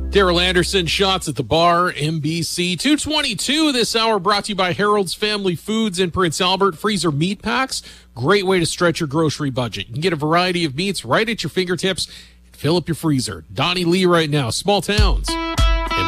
Daryl Anderson, Shots at the Bar, NBC. 222 this hour, brought to you by Harold's Family Foods in Prince Albert. Freezer meat packs, great way to stretch your grocery budget. You can get a variety of meats right at your fingertips and fill up your freezer. Donnie Lee right now, Small Towns.